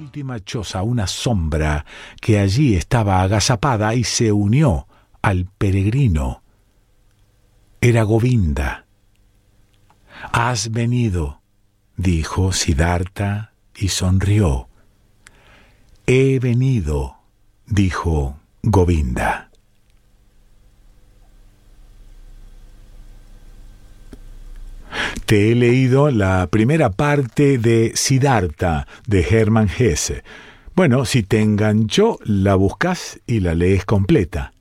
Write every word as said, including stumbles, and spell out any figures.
última choza una sombra que allí estaba agazapada y se unió al peregrino. Era Govinda. «Has venido», dijo Siddhartha y sonrió. «He venido», dijo Govinda. Te he leído la primera parte de Siddhartha de Hermann Hesse. Bueno, si te enganchó, la buscas y la lees completa.